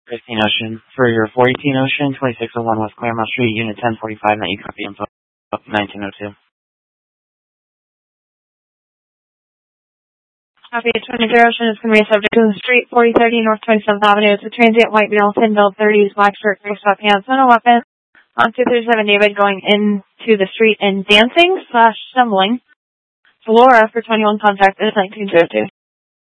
15 Ocean. For your 418 Ocean, 2601 West Claremont Street, Unit 1045, that you copy info 1902. Copy 23 Ocean is going to be subject to the street 4030 North 27th Avenue. It's a transient white male, thin build, 30s, black shirt, gray sweatpants, and a weapon. On 237 David going into the street and dancing/stumbling. Laura for 21 contact is 1902.